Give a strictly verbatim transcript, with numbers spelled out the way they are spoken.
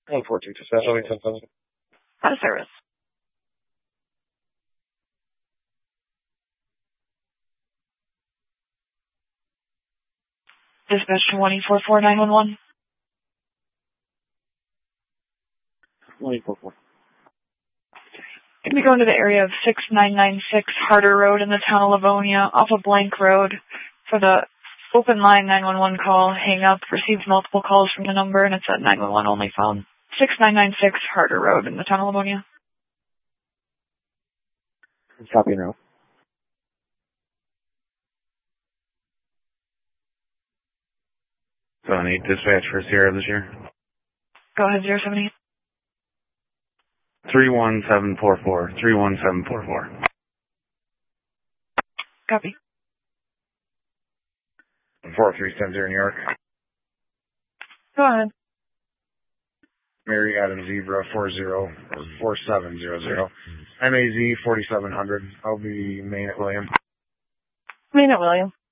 one four two two seven, showing ten thousand. Out of service. Dispatch to one eight four four nine one one. one eight four four. Going to be going to the area of six nine nine six Harder Road in the town of Livonia, off of Blank Road, for the open line nine one one call. Hang up. Received multiple calls from the number, and it's a nine one one only phone. six nine nine six Harder Road in the town of Livonia. Copy now. seven eight dispatch for Sierra this year. Go ahead, zero seven eight. three one seven four four. three one seven four four. Copy. four three seven zero New York. Go ahead. Mary Adam Zebra four zero four seven zero zero. M A Z forty-seven hundred. I'll be main at William. Main at William.